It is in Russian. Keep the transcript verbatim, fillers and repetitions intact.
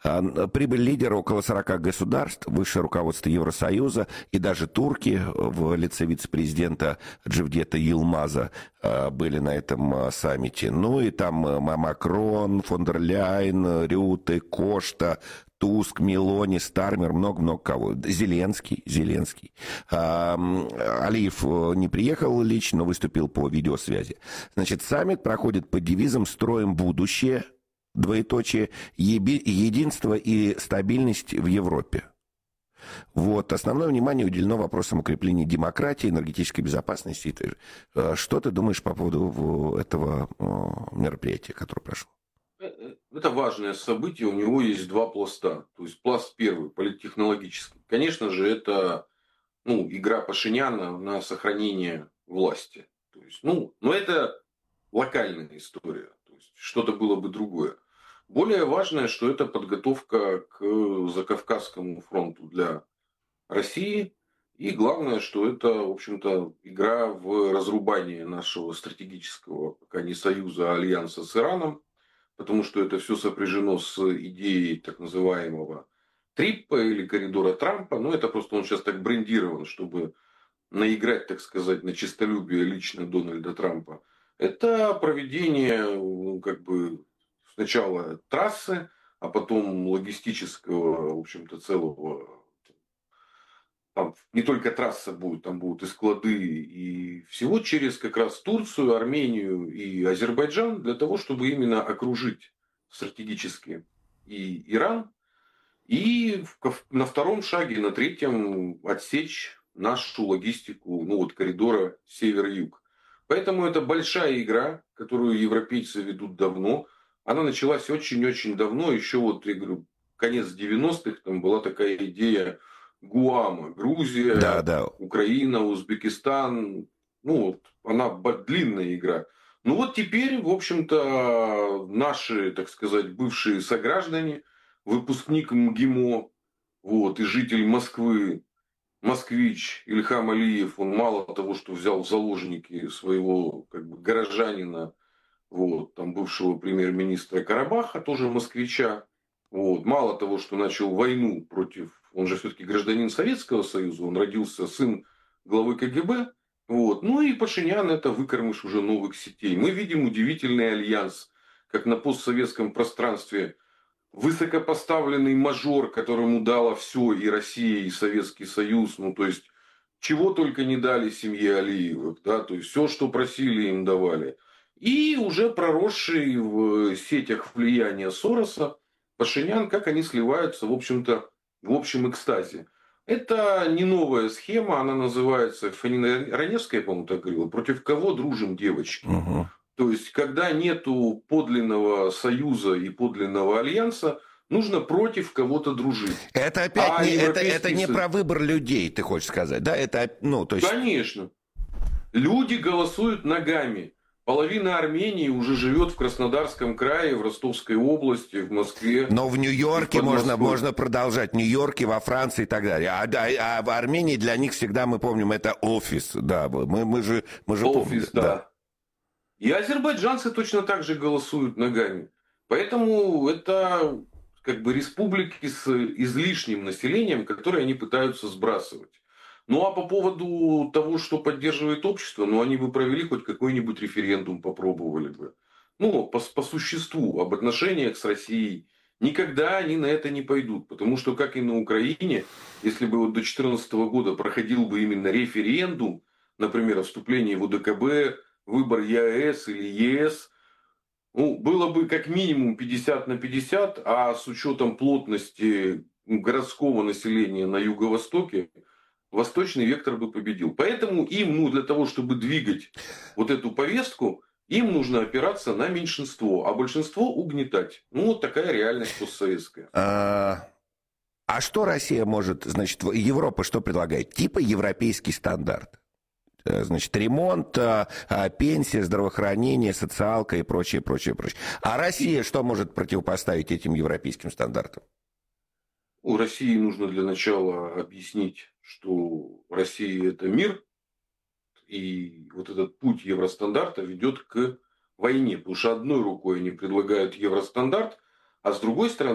Прибыль лидера около сорока государств, высшее руководство Евросоюза и даже турки в лице вице-президента Джевдета Йылмаза были на этом саммите. Ну и там Макрон, фон дер Ляйен, Рюте, Кошта, Туск, Мелони, Стармер, много-много кого. Зеленский, Зеленский. Алиев не приехал лично, но выступил по видеосвязи. Значит, саммит проходит под девизом «Строим будущее», двоеточие, единство и стабильность в Европе. Вот. Основное внимание уделено вопросам укрепления демократии, энергетической безопасности. Что ты думаешь по поводу этого мероприятия, которое прошло? Это важное событие, у него есть два пласта. То есть пласт первый, политтехнологический. Конечно же, это ну, игра Пашиняна на сохранение власти. То есть, ну, но это локальная история. То есть, что-то было бы другое. Более важное, что это подготовка к Закавказскому фронту для России. И главное, что это, в общем-то, игра в разрубание нашего стратегического, пока не союза, а альянса с Ираном. Потому что это все сопряжено с идеей так называемого Триппа или коридора Трампа. Но это просто он сейчас так брендирован, чтобы наиграть, так сказать, на честолюбие лично Дональда Трампа. Это проведение, ну, как бы, сначала трассы, а потом логистического, в общем-то, целого. Там не только трасса будет, там будут и склады, и всего через как раз Турцию, Армению и Азербайджан, для того, чтобы именно окружить стратегически и Иран, и на втором шаге, на третьем отсечь нашу логистику, ну вот коридора север-юг. Поэтому это большая игра, которую европейцы ведут давно. Она началась очень-очень давно, еще вот, я говорю, конец девяностых, там была такая идея Гуама, Грузия, да, да. Украина, Узбекистан. Ну, вот она длинная игра. Ну вот теперь, в общем-то, наши, так сказать, бывшие сограждане, выпускник МГИМО, вот, и житель Москвы, москвич Ильхам Алиев, он мало того, что взял в заложники своего как бы, горожанина, вот, там, бывшего премьер-министра Карабаха, тоже москвича, вот, мало того, что начал войну против, он же все-таки гражданин Советского Союза, он родился сын главы КГБ, вот, ну и Пашинян это выкормыш уже новых сетей. Мы видим удивительный альянс, как на постсоветском пространстве высокопоставленный мажор, которому дало все и Россия, и Советский Союз, ну то есть чего только не дали семье Алиевых, да, то есть все, что просили, им давали. И уже проросший в сетях влияния Сороса Пашинян, как они сливаются, в общем-то, в общем экстазе. Это не новая схема, она называется, Фанина Раневская, по-моему, так говорила, против кого дружим, девочки. Угу. То есть, когда нету подлинного союза и подлинного альянса, нужно против кого-то дружить. Это опять а не, это, европейский это не союз... про выбор людей, ты хочешь сказать, да? Это, ну, то есть... Конечно. Люди голосуют ногами. Половина Армении уже живет в Краснодарском крае, в Ростовской области, в Москве. Но в Нью-Йорке можно, можно продолжать. В Нью-Йорке, во Франции и так далее. А, а, а в Армении для них всегда, мы помним, это офис. Да, мы, мы же, мы же офис, помним. да. да. И азербайджанцы точно так же голосуют ногами. Поэтому это как бы республики с излишним населением, которые они пытаются сбрасывать. Ну а по поводу того, что поддерживает общество, ну они бы провели хоть какой-нибудь референдум, попробовали бы. Ну, по, по существу, об отношениях с Россией. Никогда они на это не пойдут. Потому что, как и на Украине, если бы вот до две тысячи четырнадцатого года проходил бы именно референдум, например, о вступлении в ОДКБ, выбор ЕАЭС или ЕС, ну, было бы как минимум пятьдесят на пятьдесят, а с учетом плотности городского населения на юго-востоке, восточный вектор бы победил. Поэтому им, ну, для того, чтобы двигать вот эту повестку, им нужно опираться на меньшинство, а большинство угнетать. Ну, вот такая реальность постсоветская. А, а что Россия может, значит, Европа что предлагает? Типа европейский стандарт. Значит, ремонт, пенсия, здравоохранение, социалка и прочее, прочее, прочее. А Россия что может противопоставить этим европейским стандартам? У России нужно для начала объяснить, что Россия – это мир, и вот этот путь евростандарта ведет к войне. Потому что одной рукой они предлагают евростандарт, а с другой стороны